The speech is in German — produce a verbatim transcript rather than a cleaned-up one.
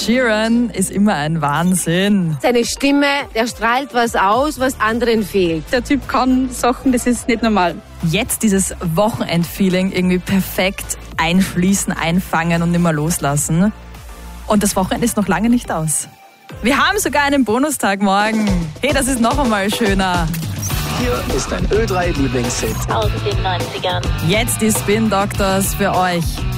Sheeran ist immer ein Wahnsinn. Seine Stimme, der strahlt was aus, was anderen fehlt. Der Typ kann Sachen, das ist nicht normal. Jetzt dieses Wochenendfeeling irgendwie perfekt einfließen, einfangen und nicht mehr loslassen. Und das Wochenende ist noch lange nicht aus. Wir haben sogar einen Bonustag morgen. Hey, das ist noch einmal schöner. Hier ist ein Ö drei Lieblingshit aus den neunzigern. Jetzt die Spin Doctors für euch.